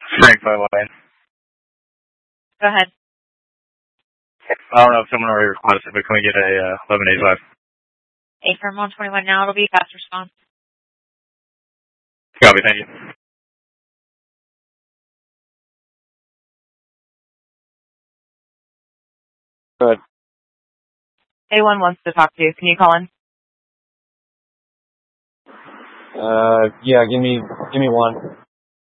Frank by Lane. Go ahead. I don't know if someone already requested, but can we get a 1185? Affirm 121 now. It'll be fast response. Copy, thank you. Go ahead. A1 wants to talk to you. Can you call in? Yeah, give me one.